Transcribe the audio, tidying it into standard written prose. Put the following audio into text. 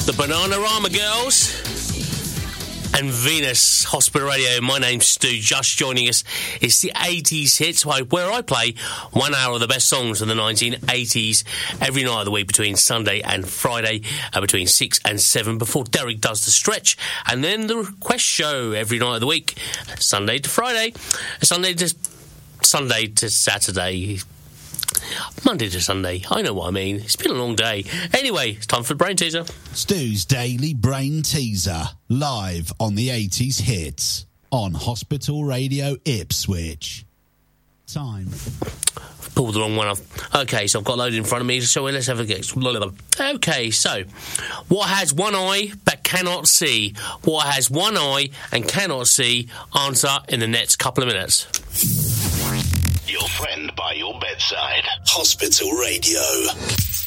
The Bananarama Girls and Venus Hospital Radio. My name's Stu. Just joining us. It's the 80s hits where I play 1 hour of the best songs from the 1980s every night of the week between Sunday and Friday, between 6 and 7 before Derek does the stretch, and then the request show every night of the week, Sunday to Friday, Sunday to Saturday, Monday to Sunday. I know what I mean. It's been a long day. Anyway, it's time for the Brain Teaser. Stu's Daily Brain Teaser, live on the 80s hits on Hospital Radio Ipswich. Time. Pulled the wrong one off. Okay, so I've got a load in front of me, so let's have a guess. Okay, so what has one eye but cannot see? What has one eye and cannot see? Answer in the next couple of minutes. Your friend by your bedside. Hospital Radio.